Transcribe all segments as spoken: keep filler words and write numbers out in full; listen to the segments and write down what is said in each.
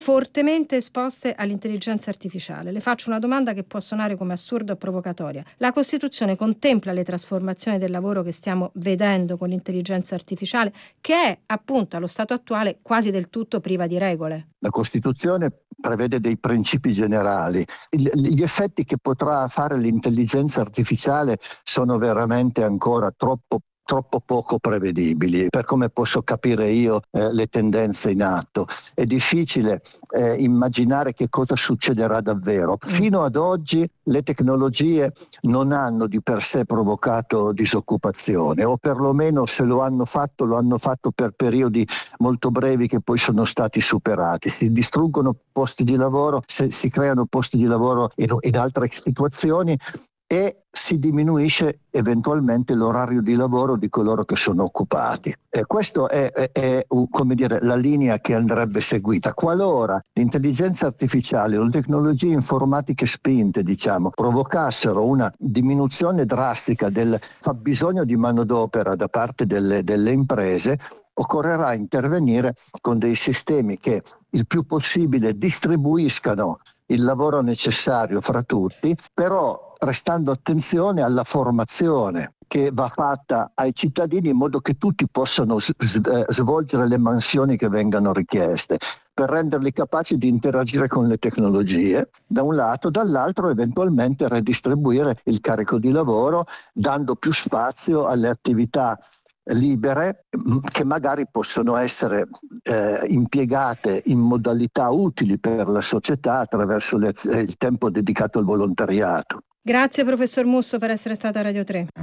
fortemente esposte all'intelligenza artificiale. Le faccio una domanda che può suonare come assurda o provocatoria. La Costituzione contempla le trasformazioni del lavoro che stiamo vedendo con l'intelligenza artificiale, che è appunto allo stato attuale quasi del tutto priva di regole? La Costituzione prevede dei principi generali. Il, gli effetti che potrà fare l'intelligenza artificiale sono veramente ancora troppo troppo poco prevedibili per come posso capire io eh, le tendenze in atto. È difficile eh, immaginare che cosa succederà davvero. Fino ad oggi le tecnologie non hanno di per sé provocato disoccupazione, o perlomeno se lo hanno fatto lo hanno fatto per periodi molto brevi che poi sono stati superati. Si distruggono posti di lavoro, se, si creano posti di lavoro in, in altre situazioni e si diminuisce eventualmente l'orario di lavoro di coloro che sono occupati. E questa è, è, è come dire, la linea che andrebbe seguita. Qualora l'intelligenza artificiale o le tecnologie informatiche spinte, diciamo, provocassero una diminuzione drastica del fabbisogno di manodopera da parte delle, delle imprese, occorrerà intervenire con dei sistemi che il più possibile distribuiscano il lavoro necessario fra tutti, però prestando attenzione alla formazione che va fatta ai cittadini in modo che tutti possano s- s- svolgere le mansioni che vengano richieste, per renderli capaci di interagire con le tecnologie, da un lato, dall'altro eventualmente redistribuire il carico di lavoro, dando più spazio alle attività libere che magari possono essere eh, impiegate in modalità utili per la società attraverso le, il tempo dedicato al volontariato. Grazie professor Musso per essere stata a Radio tre.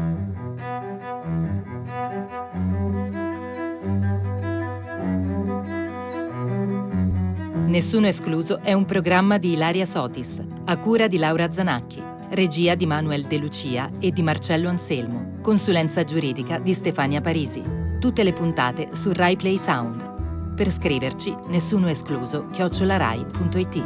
Nessuno escluso è un programma di Ilaria Sotis, a cura di Laura Zanacchi, regia di Manuel De Lucia e di Marcello Anselmo, consulenza giuridica di Stefania Parisi. Tutte le puntate su Rai Play Sound. Per scriverci, nessuno escluso, chiocciola rai punto it.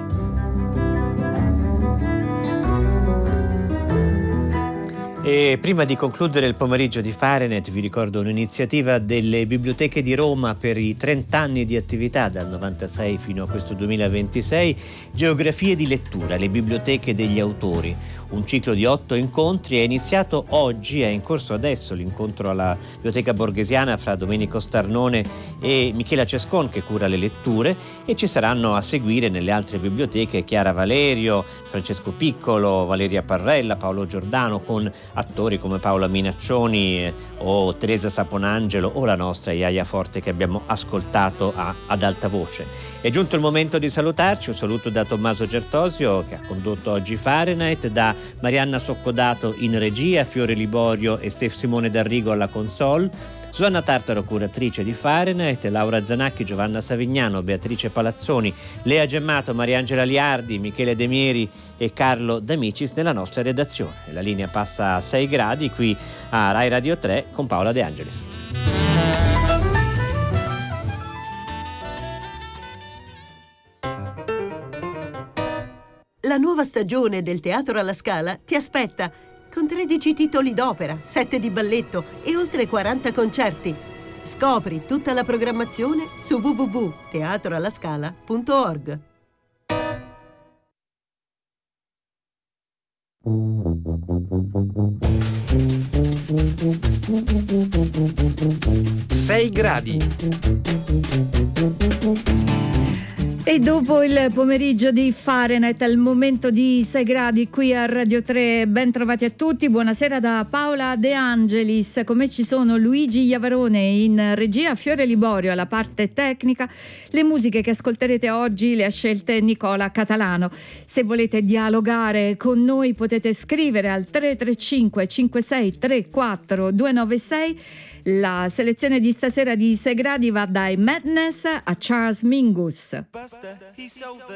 E prima di concludere il pomeriggio di Fahrenheit vi ricordo un'iniziativa delle biblioteche di Roma per i trenta anni di attività dal novantasei fino a questo duemilaventisei, Geografie di lettura, le biblioteche degli autori. Un ciclo di otto incontri è iniziato oggi, è in corso adesso l'incontro alla Biblioteca Borghesiana fra Domenico Starnone e Michela Cescon che cura le letture, e ci saranno a seguire nelle altre biblioteche Chiara Valerio, Francesco Piccolo, Valeria Parrella, Paolo Giordano, con attori come Paola Minaccioni eh, o Teresa Saponangelo o la nostra Iaia Forte che abbiamo ascoltato a, ad alta voce. È giunto il momento di salutarci, un saluto da Tommaso Gertosio che ha condotto oggi Fahrenheit, da Marianna Soccodato in regia, Fiore Liborio e Stef Simone D'Arrigo alla console, Susanna Tartaro curatrice di Fahrenheit, Laura Zanacchi, Giovanna Savignano, Beatrice Palazzoni, Lea Gemmato, Mariangela Liardi, Michele De Mieri e Carlo D'Amicis nella nostra redazione. La linea passa a sei gradi qui a Rai Radio tre con Paola De Angelis. La nuova stagione del Teatro alla Scala ti aspetta, con tredici titoli d'opera, sette di balletto e oltre quaranta concerti. Scopri tutta la programmazione su w w w punto teatro alla scala punto org. sei gradi. E dopo il pomeriggio di Fahrenheit, al momento di sei gradi qui a Radio tre, ben trovati a tutti, buonasera da Paola De Angelis. Come ci sono Luigi Iavarone in regia, Fiore Liborio alla parte tecnica. Le musiche che ascolterete oggi le ha scelte Nicola Catalano. Se volete dialogare con noi potete scrivere al tre tre cinque cinque sei tre quattro due nove sei. La selezione di stasera di sei gradi va dai Madness a Charles Mingus.